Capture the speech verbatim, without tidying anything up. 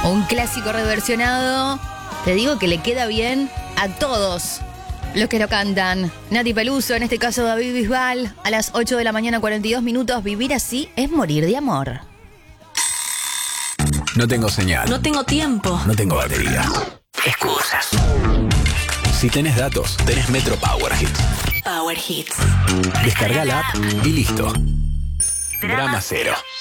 Un clásico reversionado, te digo que le queda bien a todos los que lo cantan. Nati Peluso, en este caso David Bisbal, a las ocho de la mañana, cuarenta y dos minutos. Vivir así es morir de amor. No tengo señal. No tengo tiempo. No tengo batería. Excusas. Si tenés datos, tenés Metro Power Hits. Power Hits. Descarga la app y listo. Drama cero.